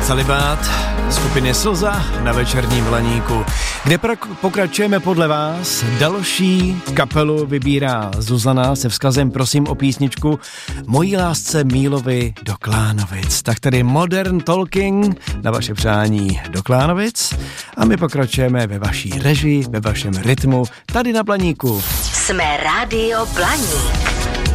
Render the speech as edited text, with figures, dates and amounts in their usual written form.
Celibát skupiny Slza na večerním Blaníku, kde pokračujeme podle vás. Další kapelu vybírá Zuzana se vzkazem prosím o písničku Mojí lásce Mílovi do Klánovic. Tak tedy Modern Talking na vaše přání do Klánovic a my pokračujeme ve vaší režii, ve vašem rytmu tady na Blaníku. Jsme Rádio Blaník.